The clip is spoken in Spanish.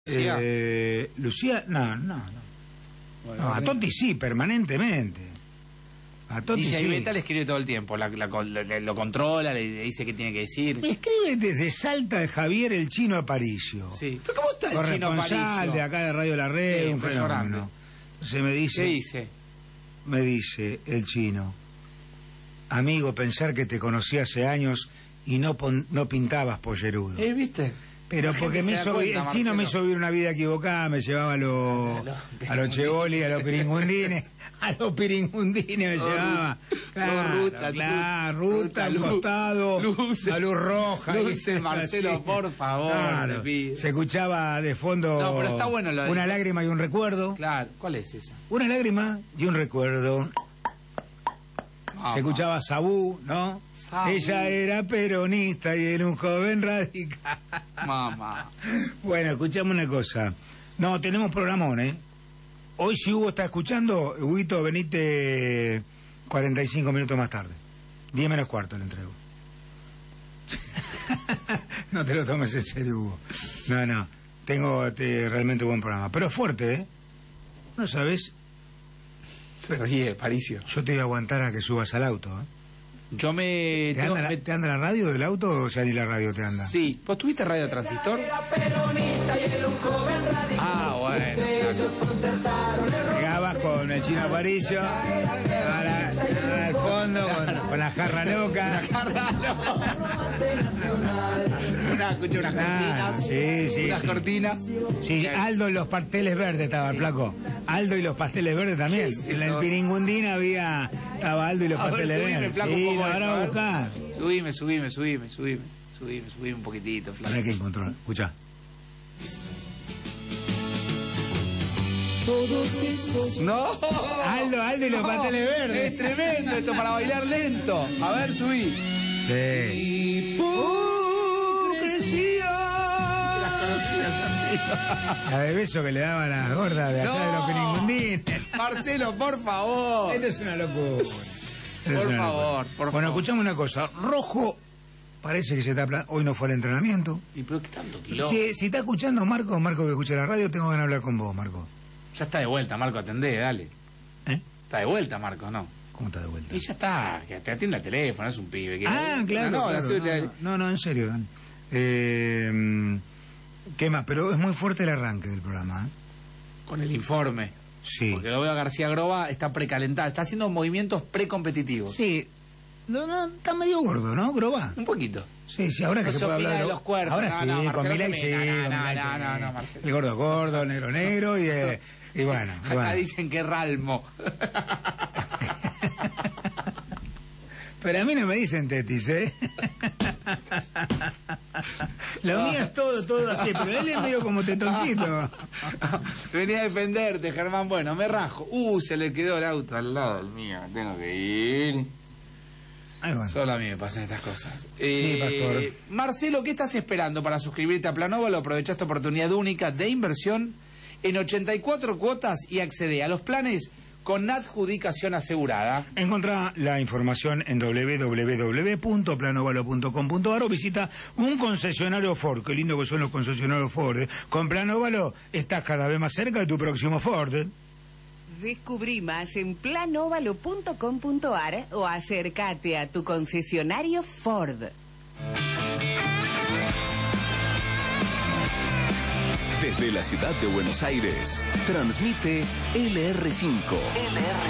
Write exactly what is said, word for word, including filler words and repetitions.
¿Lucía? Eh, Lucía, no, no, no. Bueno, no a Toti sí, permanentemente. A Toti D J sí. Beta le escribe todo el tiempo, la, la, la, la, lo controla, le, le dice qué tiene que decir. Me escribe desde Salta de Javier el Chino Aparicio. Sí. ¿Pero cómo está el Chino Corresponsal Aparicio? de acá de Radio La Red, Sí, un fenómeno. Se me dice, ¿Qué dice? me dice el Chino, amigo, pensar que te conocí hace años y no pon, no pintabas pollerudo. ¿Eh, viste? Pero La porque gente me se da hizo, cuenta, el chino Marcelo. me hizo vivir una vida equivocada, me llevaba a los a los cheboli, a los piringundines, a los piringundines me Oh, llevaba. Claro, ruta, claro, luz, ruta, ruta, al luz, costado, luces, la luz roja. luces, y- Marcelo, así. por favor, Claro, te pido. se escuchaba de fondo No, pero está bueno lo de- una lágrima y un recuerdo. Claro, ¿cuál es esa? Una lágrima y un recuerdo. Mamá. Se escuchaba Sabú, ¿no? Sabú. Ella era peronista y era un joven radical. Mamá. Bueno, escuchame una cosa. No, tenemos programón, ¿eh? Hoy si Hugo está escuchando, Huguito, venite cuarenta y cinco minutos más tarde. diez menos cuarto le entrego. No te lo tomes en serio, Hugo. No, no. Tengo este, realmente buen programa. Pero es fuerte, ¿eh? No sabes, Se ríe, Paricio. yo te voy a aguantar a que subas al auto, ¿eh? Yo me... ¿Te tengo- anda, la, me- ¿Te anda la radio del auto o ya ni la radio te anda? Sí. ¿Vos tuviste radio transistor? Ah, bueno. claro. Llegabas con el Chino Aparicio, ahora, ahora al fondo, con, con la jarra loca. Una, escuché unas Ah, cortinas. sí, sí, Unas sí. cortinas. Sí, Aldo y los pasteles verdes estaba el flaco. Aldo y los pasteles verdes también. ¿Qué es En eso? el Piringundín había, estaba Aldo y los A ver, pasteles subime, verdes. flaco, un Sí, poco lo esto, van a a ver. buscar. Subime, subime, subime, subime. Subime, subime un poquitito, flaco. Para que encontró, escuchá. ¡No! Aldo, Aldo y los No, pasteles verdes. Es tremendo esto para bailar lento. A ver, subí. Sí. Las conocidas así. La de beso que le daban a las gordas de allá de los No. Piringundines. Marcelo, por favor. Esto es una locura. Esto es Por una favor, locura. por Bueno, favor. escuchame una cosa. Rojo parece que se está... pla- Hoy no fue al entrenamiento. ¿Y pero qué tanto quilombo? Si, si está escuchando Marco, Marco que escucha la radio, tengo ganas de hablar con vos, Marco. Ya está de vuelta, Marco, atendé, dale. ¿Eh? Está de vuelta, Marco, ¿no? ¿Cómo está de vuelta? Y ya está, que te atiende el teléfono, es un pibe. Que Ah, claro, No, no, claro, así no, te- no, no, no, en serio, Dan. Eh, ¿Qué más? Pero es muy fuerte el arranque del programa, ¿eh? Con el informe. Sí. Porque lo veo a García Groba, está precalentada, está haciendo movimientos precompetitivos. Sí. No, no, está medio gordo, ¿no, Groba? Un poquito. Sí, sí, ahora que No se se puede opina hablar de los cuerpos. Ahora No, sí, no, con Marcelo Milei se sí. mete. con No, Milei no, sí. no, no, Marcelo. El gordo gordo, el negro negro y, eh, y bueno. y Acá bueno. dicen que Ralmo. Pero a mí no me dicen tetis, ¿eh? Lo mío es todo, todo así, pero él es medio como tetoncito. Venía a defenderte, Germán. Bueno, me rajo. Uh, se le quedó el auto al lado del mío. Tengo que ir. Ay, bueno. Solo a mí me pasan estas cosas. Sí, Eh, pastor. Marcelo, ¿qué estás esperando para suscribirte a Planóvalo? Aprovecha esta oportunidad única de inversión en ochenta y cuatro cuotas y accede a los planes con adjudicación asegurada. Encontrá la información en doble u doble u doble u punto planovalo punto com punto a r o visita un concesionario Ford. Qué lindo que son los concesionarios Ford, ¿eh? Con Planovalo estás cada vez más cerca de tu próximo Ford, ¿eh? Descubrí más en planovalo punto com punto a r o acércate a tu concesionario Ford. Desde la ciudad de Buenos Aires, transmite L R cinco. L R